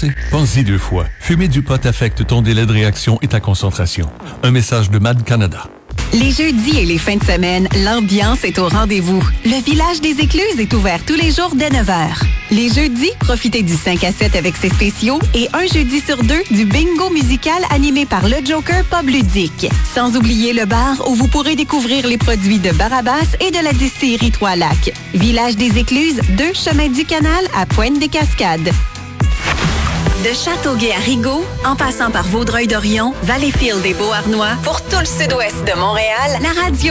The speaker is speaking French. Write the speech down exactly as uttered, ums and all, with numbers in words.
pensez? Pensez-y deux fois. Fumer du pot affecte ton délai de réaction et ta concentration. Un message de M A D Canada. Les jeudis et les fins de semaine, l'ambiance est au rendez-vous. Le village des Écluses est ouvert tous les jours dès neuf heures. Les jeudis, profitez du cinq à sept avec ses spéciaux et un jeudi sur deux du bingo musical animé par le Joker Pub Ludique. Sans oublier le bar où vous pourrez découvrir les produits de Barabas et de la distillerie Trois-Lacs. Village des Écluses, deux chemins du Canal à Pointe-des-Cascades. De Châteauguay à Rigaud, en passant par Vaudreuil-Dorion, Valleyfield et Beauharnois, pour tout le sud-ouest de Montréal, la radio